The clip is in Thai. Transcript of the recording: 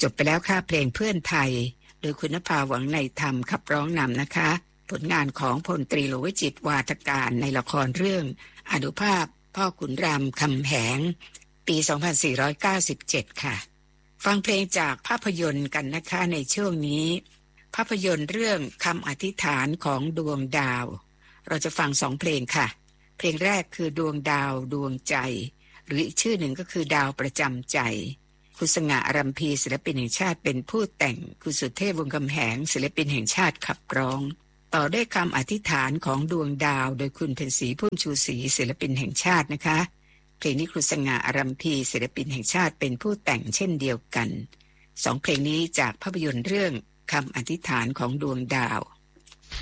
จบไปแล้วค่ะเพลงเพื่อนไทยโดยคุณนภาหวังในธรรมขับร้องนำนะคะผลงานของพลตรีหลวงวิจิตรวาทการในละครเรื่องอานุภาพพ่อขุนรามคำแหงปี 2497 ค่ะฟังเพลงจากภาพยนตร์กันนะคะในช่วงนี้ภาพยนตร์เรื่องคำอธิษฐานของดวงดาวเราจะฟัง2เพลงค่ะเพลงแรกคือดวงดาวดวงใจหรืออีกชื่อหนึ่งก็คือดาวประจำใจคุณสง่า อรัมพีศิลปินแห่งชาติเป็นผู้แต่งคุณสุเทพวงศ์คำแหงศิลปินแห่งชาติขับร้องต่อด้วยคำอธิษฐานของดวงดาวโดยคุณเพ็ญศรีพุ่มชูศรีศิลปินแห่งชาตินะคะเพลงนี้คุณสง่า อรัมพีศิลปินแห่งชาติเป็นผู้แต่งเช่นเดียวกัน2เพลงนี้จากภาพยนตร์เรื่องคำอธิษฐานของดวงดาว